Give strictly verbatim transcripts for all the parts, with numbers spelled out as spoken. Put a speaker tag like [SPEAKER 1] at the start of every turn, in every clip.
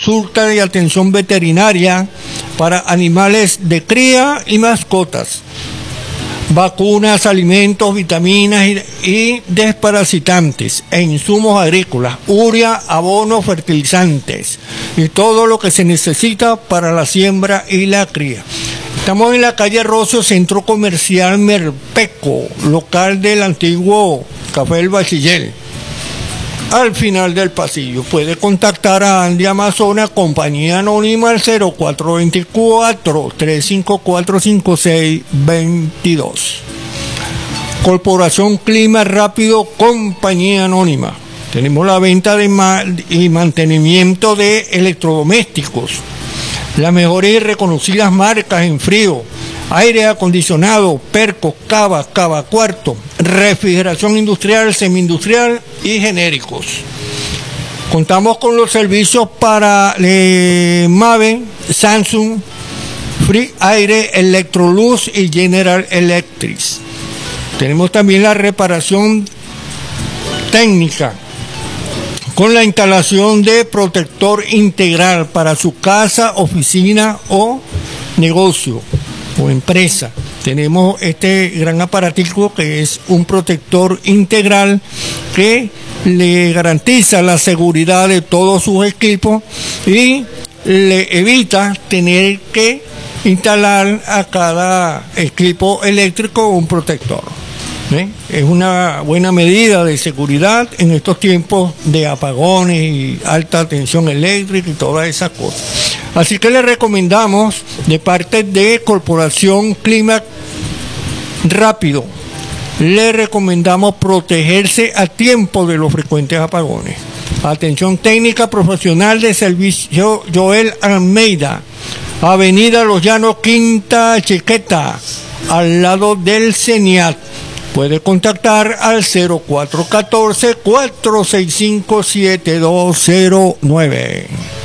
[SPEAKER 1] consulta y atención veterinaria para animales de cría y mascotas, vacunas, alimentos, vitaminas y, y desparasitantes e insumos agrícolas, urea, abonos, fertilizantes y todo lo que se necesita para la siembra y la cría. Estamos en la calle Rocio, Centro Comercial Merpeco, local del antiguo Café El Bachiller, al final del pasillo. Puede contactar a Andy Amazonas, compañía anónima, al cero cuatro dos cuatro, tres cinco cuatro, cinco seis dos dos. Corporación Clima Rápido, compañía anónima. Tenemos la venta de ma y mantenimiento de electrodomésticos. Las mejores y reconocidas marcas en frío, aire acondicionado, Perco, Cava, Cava Cuarto, refrigeración industrial, semi-industrial y genéricos. Contamos con los servicios para eh, Mave, Samsung, Free Aire, Electrolux y General Electric. Tenemos también la reparación técnica con la instalación de protector integral para su casa, oficina o negocio o empresa. Tenemos este gran aparatico que es un protector integral que le garantiza la seguridad de todos sus equipos y le evita tener que instalar a cada equipo eléctrico un protector. ¿Eh? Es una buena medida de seguridad en estos tiempos de apagones y alta tensión eléctrica y todas esas cosas. Así que le recomendamos de parte de Corporación Clima Rápido, le recomendamos protegerse a tiempo de los frecuentes apagones. Atención técnica profesional de servicio Joel Almeida, Avenida Los Llanos, Quinta Chiqueta, al lado del CENIAT. Puede contactar al cero cuatro uno cuatro, cuatro seis cinco, siete dos cero nueve.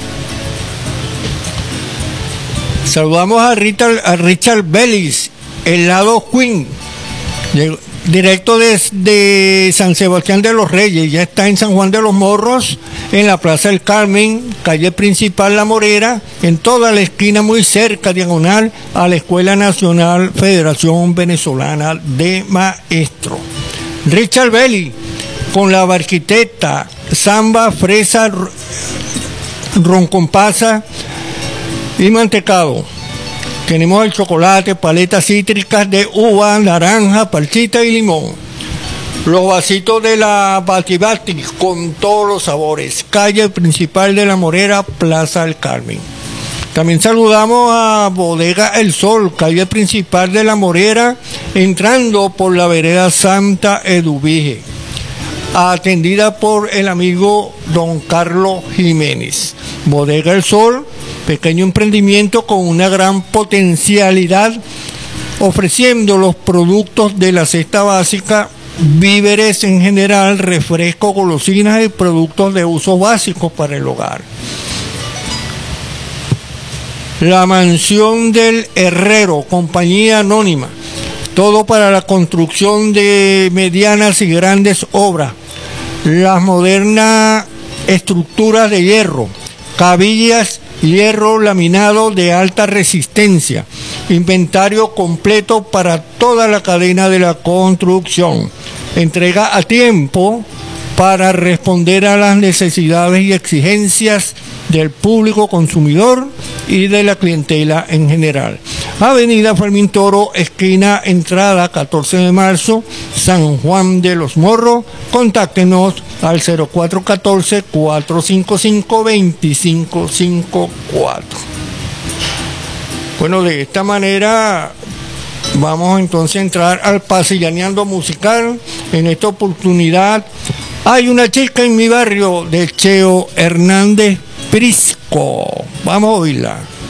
[SPEAKER 1] Saludamos a Richard, a Richard Bellis, helado Queen, de, directo desde San Sebastián de los Reyes. Ya está en San Juan de los Morros, en la Plaza del Carmen, calle principal La Morera, en toda la esquina, muy cerca, diagonal a la Escuela Nacional Federación Venezolana de Maestros. Richard Belli, con la barquiteta, samba, fresa, roncompasa y mantecado. Tenemos el chocolate, paletas cítricas de uva, naranja, parchita y limón. Los vasitos de la Bati Bati con todos los sabores. Calle principal de La Morera, Plaza del Carmen. También saludamos a Bodega El Sol, calle principal de La Morera, entrando por la vereda Santa Eduvige, atendida por el amigo don Carlos Jiménez. Bodega El Sol, pequeño emprendimiento con una gran potencialidad, ofreciendo los productos de la cesta básica, víveres en general, refrescos, golosinas y productos de uso básicos para el hogar. La Mansión del Herrero, compañía anónima, todo para la construcción de medianas y grandes obras. Las modernas estructuras de hierro, cabillas, hierro laminado de alta resistencia, inventario completo para toda la cadena de la construcción, entrega a tiempo para responder a las necesidades y exigencias del público consumidor y de la clientela en general. Avenida Fermín Toro, esquina entrada catorce de marzo, San Juan de los Morros. Contáctenos al cero cuatro uno cuatro, cuatro cinco cinco, dos cinco cinco cuatro. Bueno, de esta manera vamos entonces a entrar al Pasillaneando musical. En esta oportunidad hay una chica en mi barrio de Cheo Hernández Prisco. Vamos a oírla.